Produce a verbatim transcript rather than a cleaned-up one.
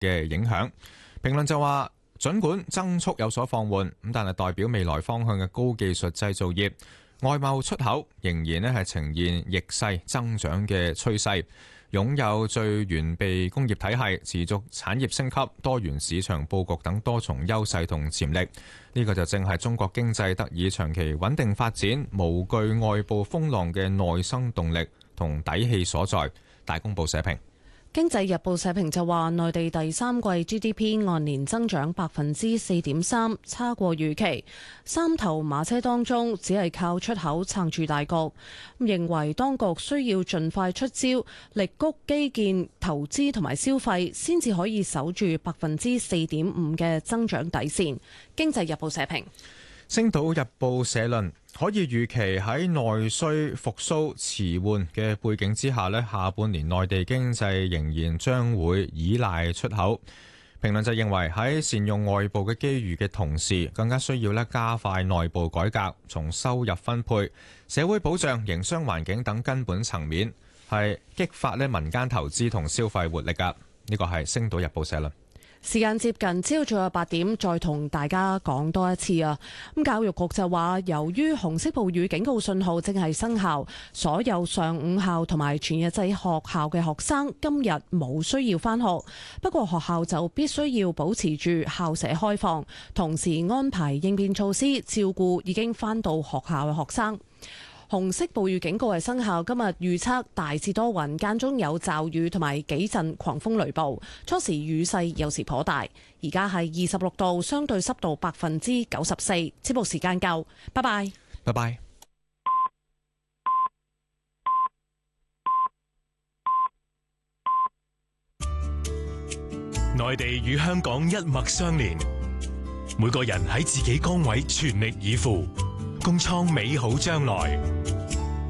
嘅影響。評論就話，儘管增速有所放緩，咁但係代表未來方向嘅高技術製造業外貿出口仍然咧係呈現逆勢增長嘅趨勢，擁有最完備工業體系、持續產業升級、多元市場佈局等多重優勢同潛力。呢個就正係中國經濟得以長期穩定發展、無懼外部風浪嘅內生動力同底氣所在。大公報社評。 經濟日報社評就話，內地第三季 G D P 按年增長百分之四點三，差過預期。三頭馬車當中，只係靠出口撐住大局。認為當局需要盡快出招，力谷基建投資同埋消費，先至可以守住百分之四點五嘅增長底線。經濟日報社評。 星島日報社論，可以預期喺內需復甦遲緩嘅背景之下呢，下半年內地經濟仍然將會依賴出口。評論就認為喺善用外部嘅機遇嘅同時，更加需要咧加快內部改革，從收入分配、社會保障、營商環境等根本層面係激發咧民間投資同消費活力㗎。呢個係星島日報社論。 時間接近朝早嘅八點，再同大家講多一次啊！咁教育局就話，由於紅色暴雨警告信號正係生效，所有上午校同埋全日制學校嘅學生今日冇需要返學。不過學校就必須要保持住校舍開放，同時安排應變措施，照顧已經返到學校嘅學生。紅色暴雨警告係生效，今日預測大致多雲，間中有驟雨同埋幾陣狂風雷暴，初時雨勢有時頗大。而家係二十六度，相對濕度百分之九十四。節目時間夠，拜拜。 拜拜。 內地與香港一脈相連，每個人喺自己崗位全力以赴，共創美好將來。